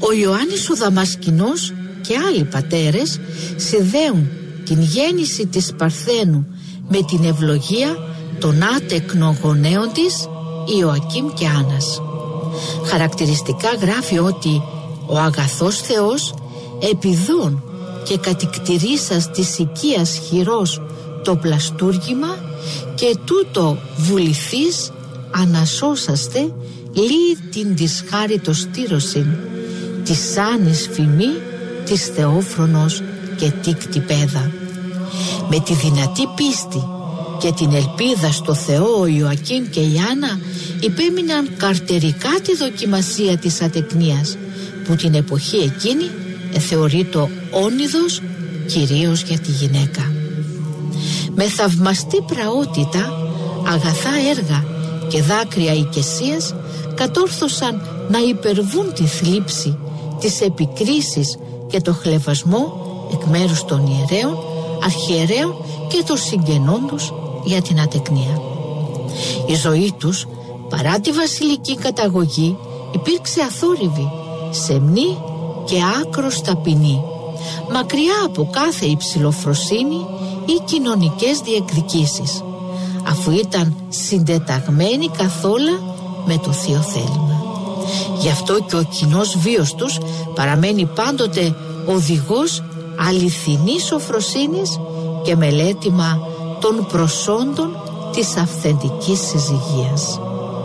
Ο Ιωάννης ο Δαμασκηνός και άλλοι πατέρες συνδέουν την γέννηση της Παρθένου με την ευλογία των άτεκνων γονέων της Ιωακήμ και Άννας. Χαρακτηριστικά γράφει ότι ο αγαθός Θεός επιδών και κατηκτηρίσας της οικίας χειρός το πλαστούργημα και τούτο βουληθείς ανασώσαστε λύει την της χάριτος στήρωσιν της άνης φημή της Θεόφρονος και τίκτη πέδα. Με τη δυνατή πίστη και την ελπίδα στο Θεό ο Ιωακήμ και η Άννα υπέμειναν καρτερικά τη δοκιμασία της ατεκνίας που την εποχή εκείνη θεωρείτο όνειδος κυρίως για τη γυναίκα. Με θαυμαστή πραότητα, αγαθά έργα και δάκρυα οικεσίας κατόρθωσαν να υπερβούν τη θλίψη, τις επικρίσεις και το χλευασμό εκ μέρους των ιερέων, αρχιερέων και των συγγενών τους για την ατεκνία. Η ζωή τους, παρά τη βασιλική καταγωγή, υπήρξε αθόρυβη, σεμνή και άκρος ταπεινή, μακριά από κάθε υψηλοφροσύνη ή κοινωνικές διεκδικήσεις, αφού ήταν συντεταγμένοι καθόλου με το Θείο θέλημα. Γι' αυτό και ο κοινός βίος τους παραμένει πάντοτε οδηγός αληθινής σοφροσύνης και μελέτημα των προσόντων της αυθεντικής συζυγίας.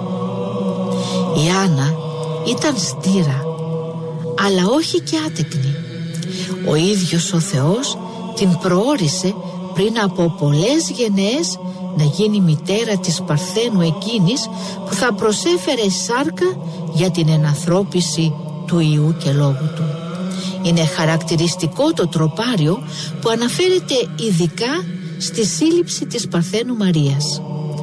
Η Άννα ήταν στήρα, αλλά όχι και άτεκνη. Ο ίδιος ο Θεός την προόρισε πριν από πολλές γενναίες να γίνει μητέρα της Παρθένου εκείνης που θα προσέφερε σάρκα για την ενανθρώπιση του Υιού και Λόγου του. Είναι χαρακτηριστικό το τροπάριο που αναφέρεται ειδικά στη σύλληψη της Παρθένου Μαρίας.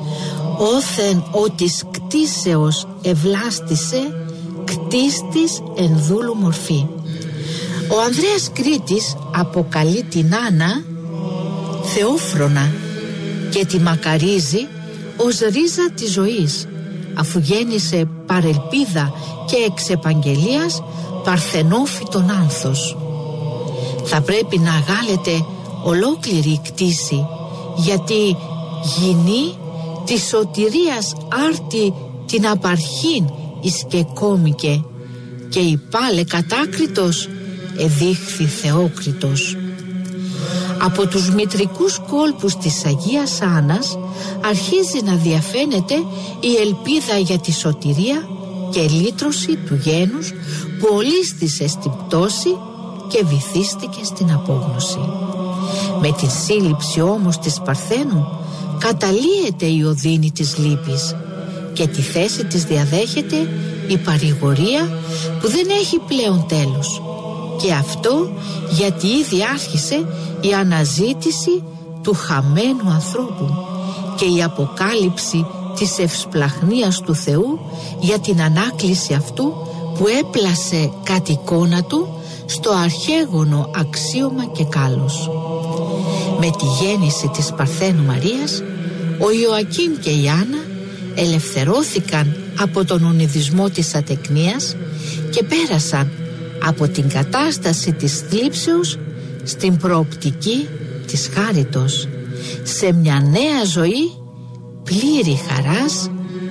Όθεν ότις κτίσεως ευλάστησε, κτίστης εν δούλου μορφή. Ο Ανδρέας Κρήτης αποκαλεί την Άννα Θεόφρονα και τη μακαρίζει ως ρίζα της ζωής, αφού γέννησε παρελπίδα και εξ επαγγελίας παρθενόφυτον άνθος. Θα πρέπει να αγάλεται ολόκληρη η κτήση, γιατί γινή της σωτηρίας άρτη την απαρχήν εις και κόμικε και η πάλε κατάκριτος εδείχθη Θεόκριτος. Από τους μητρικούς κόλπους της Αγίας Άννας αρχίζει να διαφαίνεται η ελπίδα για τη σωτηρία και λύτρωση του γένους που ολίσθησε στην πτώση και βυθίστηκε στην απόγνωση. Με την σύλληψη όμως της Παρθένου καταλύεται η οδύνη της λύπης και τη θέση της διαδέχεται η παρηγορία που δεν έχει πλέον τέλος, και αυτό γιατί ήδη άρχισε η αναζήτηση του χαμένου ανθρώπου και η αποκάλυψη της ευσπλαχνίας του Θεού για την ανάκληση αυτού που έπλασε κατ' εικόνα του στο αρχαίγωνο αξίωμα και κάλος. Με τη γέννηση της Παρθένου Μαρίας, ο Ιωακήμ και η Άννα ελευθερώθηκαν από τον ονειδισμό της ατεκνίας και πέρασαν από την κατάσταση της θλίψεως στην προοπτική της χάριτος, σε μια νέα ζωή πλήρη χαράς